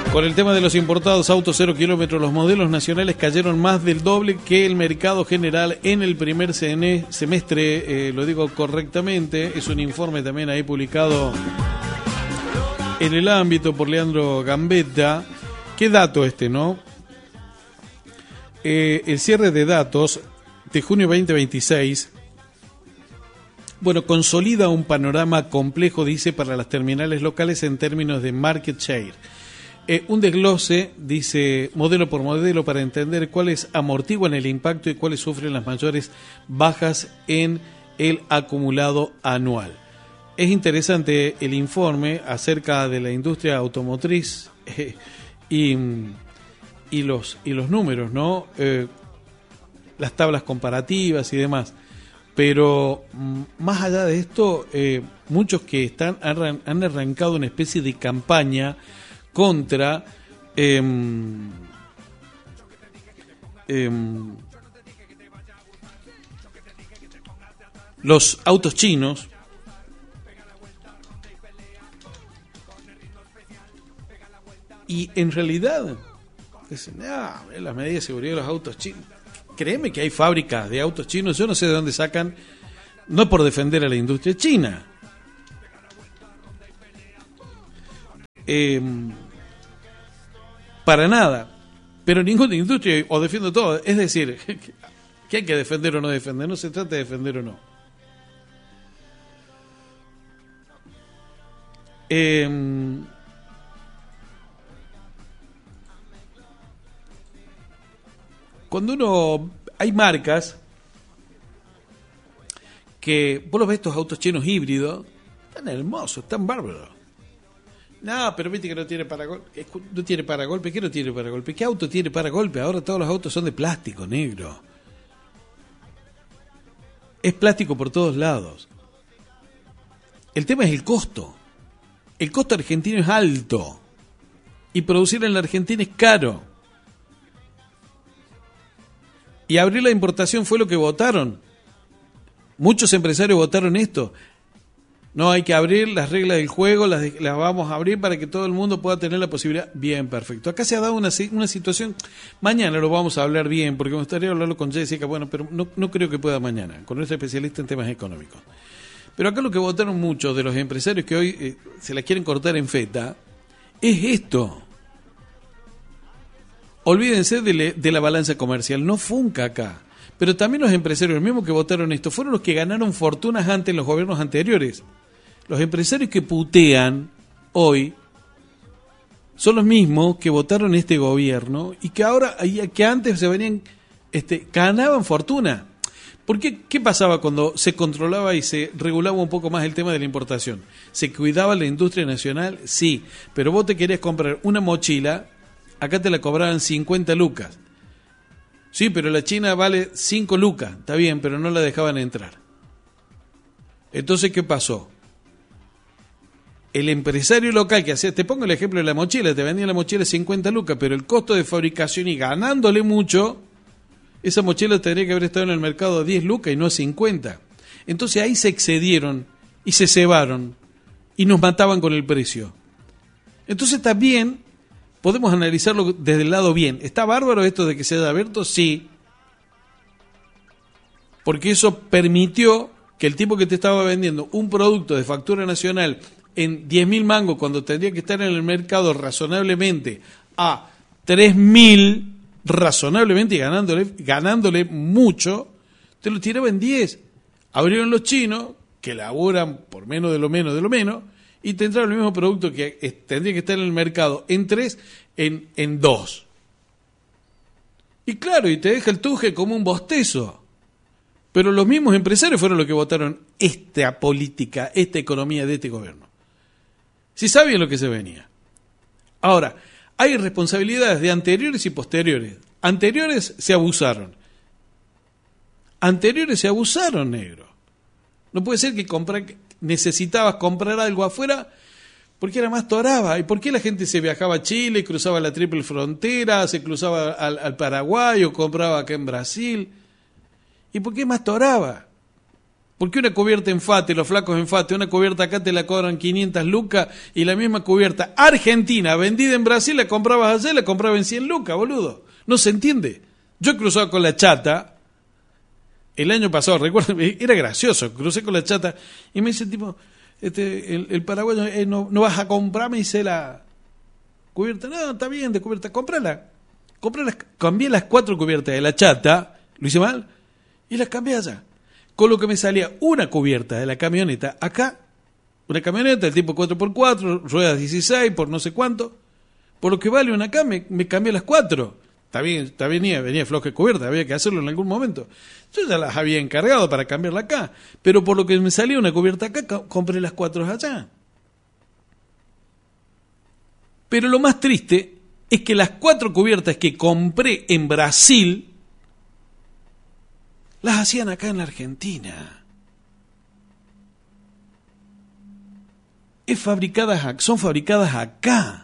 Con el tema de los importados autos 0 kilómetros, los modelos nacionales cayeron más del doble que el mercado general en el primer semestre, lo digo correctamente, es un informe también ahí publicado en el ámbito por Leandro Gambetta. ¿Qué dato este, no? El cierre de datos de junio 2026, bueno, consolida un panorama complejo, dice, para las terminales locales en términos de market share. Un desglose, dice, modelo por modelo, para entender cuáles amortiguan el impacto y cuáles sufren las mayores bajas en el acumulado anual. Es interesante el informe acerca de la industria automotriz y los números, ¿no? Las tablas comparativas y demás. Pero más allá de esto, muchos que han arrancado una especie de campaña contra los autos chinos, y en realidad dicen, las medidas de seguridad de los autos chinos. Créeme que hay fábricas de autos chinos, yo no sé de dónde sacan, no por defender a la industria china. Para nada, pero ninguna industria, o defiendo todo, es decir, que hay que defender o no defender, no se trata de defender o no. Cuando hay marcas que vos los ves, estos autos chinos híbridos, tan hermosos, tan bárbaros. No, pero viste que no tiene paragolpe. No tiene paragolpe. ¿Qué no tiene paragolpe? ¿Qué auto tiene paragolpe? Ahora todos los autos son de plástico negro. Es plástico por todos lados. El tema es el costo. El costo argentino es alto. Y producir en la Argentina es caro. Y abrir la importación fue lo que votaron. Muchos empresarios votaron esto. No, hay que abrir las reglas del juego, las vamos a abrir para que todo el mundo pueda tener la posibilidad. Bien, perfecto. Acá se ha dado una situación, mañana lo vamos a hablar bien, porque me gustaría hablarlo con Jessica, bueno, pero no creo que pueda mañana, con nuestra especialista en temas económicos. Pero acá lo que votaron muchos de los empresarios que hoy se la quieren cortar en feta, es esto. Olvídense de la balanza comercial, no funca acá. Pero también los empresarios, los mismos que votaron esto, fueron los que ganaron fortunas antes en los gobiernos anteriores. Los empresarios que putean hoy son los mismos que votaron este gobierno y que ahora, que antes ganaban fortuna. ¿Por qué? ¿Qué pasaba cuando se controlaba y se regulaba un poco más el tema de la importación? ¿Se cuidaba la industria nacional? Sí, pero vos te querías comprar una mochila, acá te la cobraban 50 lucas. Sí, pero la China vale 5 lucas, está bien, pero no la dejaban entrar. Entonces, ¿qué pasó? El empresario local que hacía, te pongo el ejemplo de la mochila, te vendía la mochila 50 lucas, pero el costo de fabricación y ganándole mucho, esa mochila tendría que haber estado en el mercado a 10 lucas y no a 50. Entonces ahí se excedieron y se cebaron y nos mataban con el precio. Entonces también podemos analizarlo desde el lado bien. ¿Está bárbaro esto de que se haya abierto? Sí. Porque eso permitió que el tipo que te estaba vendiendo un producto de factura nacional en 10.000 mangos, cuando tendría que estar en el mercado razonablemente a 3.000, razonablemente, y ganándole mucho, te lo tiraba en 10. Abrieron los chinos, que laburan por menos de lo menos, y te entraron el mismo producto que tendría que estar en el mercado en 3, en 2. Y claro, y te deja el tuje como un bostezo. Pero los mismos empresarios fueron los que votaron esta política, esta economía de este gobierno. Si sabían lo que se venía. Ahora, hay responsabilidades de anteriores y posteriores. Anteriores se abusaron. Negro. No puede ser que necesitabas comprar algo afuera porque era más toraba. ¿Y por qué la gente se viajaba a Chile, cruzaba la triple frontera, se cruzaba al Paraguay o compraba acá en Brasil? ¿Y por qué más toraba? Porque una cubierta en Fate, los flacos en Fate, una cubierta acá te la cobran 500 lucas y la misma cubierta argentina vendida en Brasil la comprabas allá y la comprabas en 100 lucas, boludo. No se entiende. Yo he cruzado con la chata el año pasado, recuerdo, era gracioso, crucé con la chata y me dice tipo, el paraguayo, no vas a comprar, me dice la cubierta. No, está bien de cubierta, cómprala. Cambié las 4 cubiertas de la chata, lo hice mal, y las cambié allá. Con lo que me salía una cubierta de la camioneta acá, una camioneta del tipo 4x4, ruedas 16 por no sé cuánto, por lo que vale una acá, me cambié las 4. Está bien, venía floja de cubierta, había que hacerlo en algún momento. Yo ya las había encargado para cambiarla acá, pero por lo que me salía una cubierta acá, compré las 4 allá. Pero lo más triste es que las 4 cubiertas que compré en Brasil las hacían acá en la Argentina. Son fabricadas acá.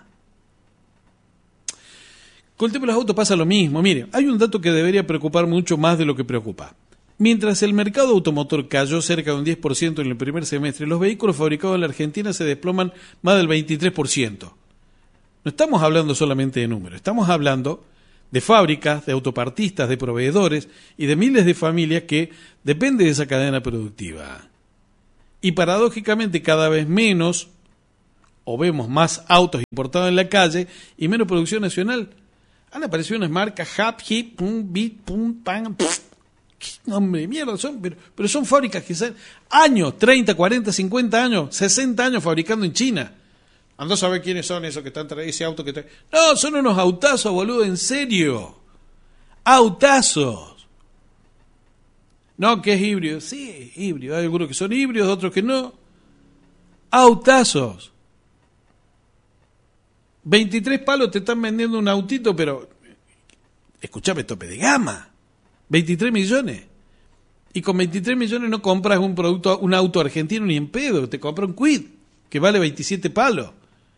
Con el tema de los autos pasa lo mismo. Mire, hay un dato que debería preocupar mucho más de lo que preocupa. Mientras el mercado automotor cayó cerca de un 10% en el primer semestre, los vehículos fabricados en la Argentina se desploman más del 23%. No estamos hablando solamente de números, estamos hablando de fábricas, de autopartistas, de proveedores y de miles de familias que dependen de esa cadena productiva. Y paradójicamente cada vez menos, o vemos más autos importados en la calle y menos producción nacional. Han aparecido unas marcas Hap, Hip, Pum, Beat, Pum, Pan, ¿qué nombre de mierda son? Pero son fábricas que son años, 30, 40, 50 años, 60 años fabricando en China. Andá a saber quiénes son esos que están trayendo ese auto que traen. No, son unos autazos, boludo, en serio. Autazos. No, que es híbrido. Sí, híbrido. Hay algunos que son híbridos, otros que no. Autazos. 23 palos te están vendiendo un autito, pero escuchame, tope de gama. 23 millones. Y con 23 millones no compras un auto argentino ni en pedo. Te compras un Kwid, que vale 27 palos.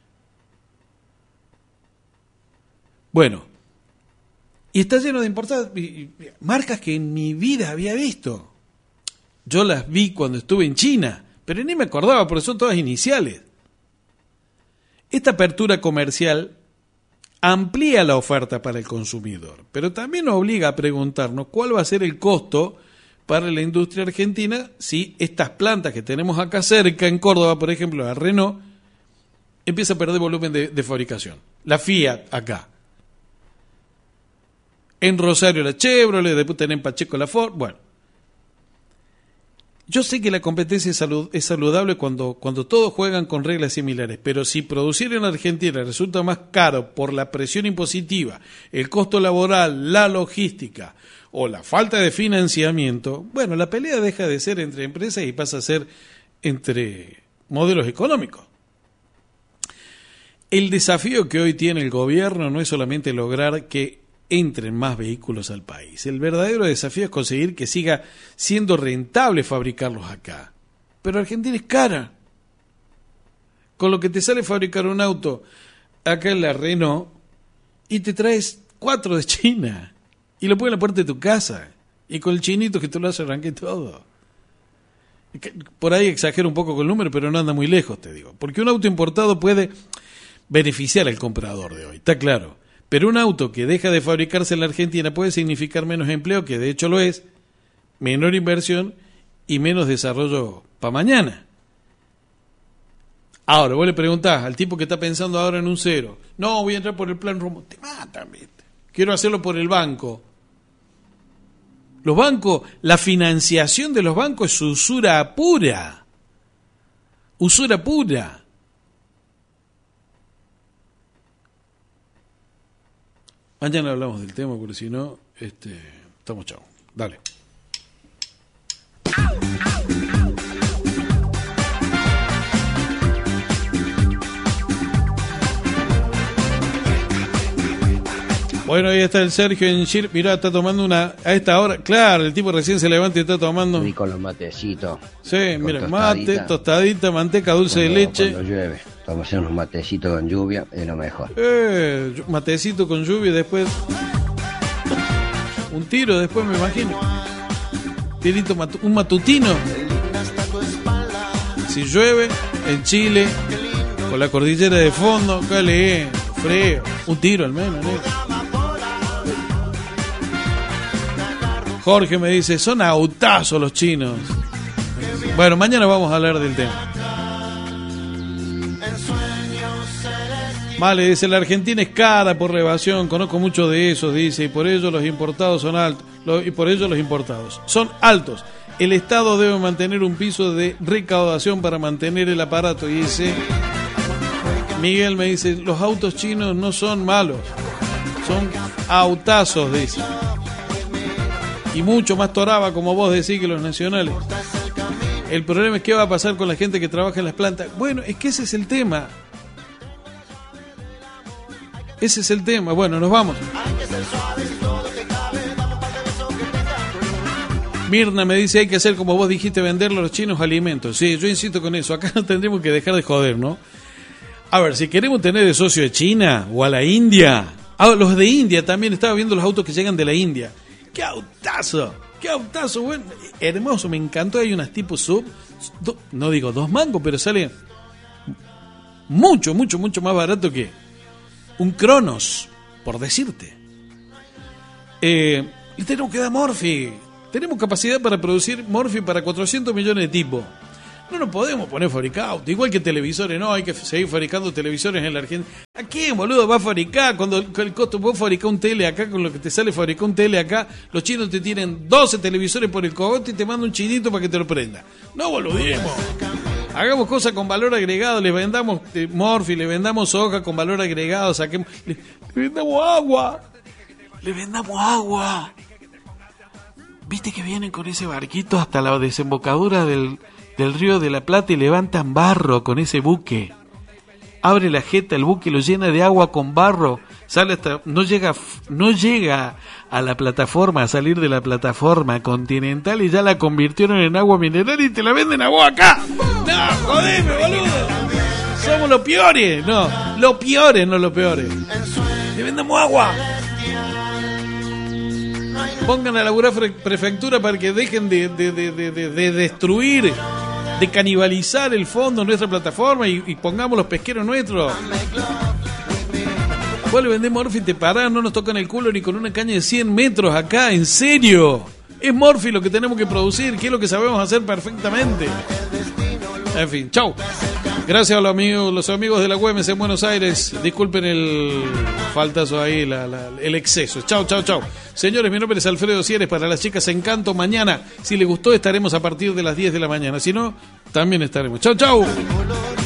Bueno, y está lleno de importadas, marcas que en mi vida había visto. Yo las vi cuando estuve en China, pero ni me acordaba porque son todas iniciales. Esta apertura comercial amplía la oferta para el consumidor, pero también nos obliga a preguntarnos cuál va a ser el costo para la industria argentina si estas plantas que tenemos acá cerca, en Córdoba, por ejemplo, la Renault, empieza a perder volumen de fabricación. La Fiat acá. En Rosario la Chevrolet, después tenés en Pacheco la Ford. Bueno, yo sé que la competencia es saludable cuando todos juegan con reglas similares, pero si producir en Argentina resulta más caro por la presión impositiva, el costo laboral, la logística o la falta de financiamiento, bueno, la pelea deja de ser entre empresas y pasa a ser entre modelos económicos. El desafío que hoy tiene el gobierno no es solamente lograr que entren más vehículos al país. El verdadero desafío es conseguir que siga siendo rentable fabricarlos acá. Pero Argentina es cara. Con lo que te sale fabricar un auto acá en la Renault y te traes 4 de China y lo pones en la puerta de tu casa y con el chinito que tú lo haces arranque todo. Por ahí exagero un poco con el número, pero no anda muy lejos, te digo. Porque un auto importado puede beneficiar al comprador de hoy, está claro. Pero un auto que deja de fabricarse en la Argentina puede significar menos empleo, que de hecho lo es, menor inversión y menos desarrollo para mañana. Ahora, vos le preguntás al tipo que está pensando ahora en un cero, no, voy a entrar por el plan Romo, te matan, ¿viste? Quiero hacerlo por el banco. Los bancos, la financiación de los bancos es usura pura. Usura pura. Mañana hablamos del tema, porque si no, estamos chao. Dale. Bueno, ahí está el Sergio en Chile. Mirá, está tomando una... A esta hora, claro, el tipo recién se levanta y está tomando... Y con los matecitos. Sí, mira, mate, tostadita, manteca, dulce de leche. Cuando llueve, vamos a hacer unos matecitos con lluvia, es lo mejor. Matecito con lluvia, después... Un tiro después, me imagino. Tirito un matutino. Si llueve en Chile, con la cordillera de fondo, cale, frío, un tiro al menos, ¿no? Jorge me dice, son autazos los chinos. Bueno, mañana vamos a hablar del tema. Vale, dice, la Argentina es cara por evasión, conozco mucho de esos, dice, y por ello los importados son altos, son altos. El Estado debe mantener un piso de recaudación para mantener el aparato. Y dice, Miguel me dice, los autos chinos no son malos, son autazos, dice. Y mucho más toraba, como vos decís, que los nacionales. El problema es qué va a pasar con la gente que trabaja en las plantas. Bueno, es que ese es el tema. Ese es el tema. Bueno, nos vamos. Mirna me dice, hay que hacer como vos dijiste, venderle a los chinos alimentos. Sí, yo insisto con eso. Acá no tendremos que dejar de joder, ¿no? A ver, si queremos tener de socio de China o a la India. Los de India también, estaba viendo los autos que llegan de la India. ¡Qué autazo! ¡Qué autazo! Bueno, hermoso, me encantó. Hay unas tipo sub, no digo 2 mangos, pero sale mucho más barato que un Cronos, por decirte. Y tenemos que dar Morphy. Tenemos capacidad para producir Morphy para 400 millones de tipos. No nos podemos poner fabricados, igual que televisores, no, hay que seguir fabricando televisores en la Argentina. ¿A quién, boludo, va a fabricar? Cuando el costo, vos fabricás un tele acá, con lo que te sale fabricar un tele acá, los chinos te tienen 12 televisores por el cogote y te mandan un chinito para que te lo prenda. No boludemos. Hagamos cosas con valor agregado, le vendamos Morphy, le vendamos soja con valor agregado, saquemos, le vendamos agua. Le vendamos agua. ¿Viste que vienen con ese barquito hasta la desembocadura del Río de la Plata y levantan barro con ese buque? Abre la jeta el buque, lo llena de agua con barro, sale hasta no llega a la plataforma, a salir de la plataforma continental, y ya la convirtieron en agua mineral y te la venden a vos acá. No, jodeme, boludo. Somos los peores. No, los peores, no los peores. Le vendemos agua. Pongan a laburar prefectura para que dejen de destruir, de canibalizar el fondo de nuestra plataforma y pongamos los pesqueros nuestros. Vos le vendés Morphy y te parás, no nos tocan el culo ni con una caña de 100 metros acá, en serio. Es Morphy lo que tenemos que producir, que es lo que sabemos hacer perfectamente. En fin, chau. Gracias a los amigos de la UEMS en Buenos Aires. Disculpen el faltazo ahí, el exceso. Chau. Señores, mi nombre es Alfredo Sieres. Para las chicas Encanto, mañana, si les gustó, estaremos a partir de las 10 de la mañana. Si no, también estaremos. Chau.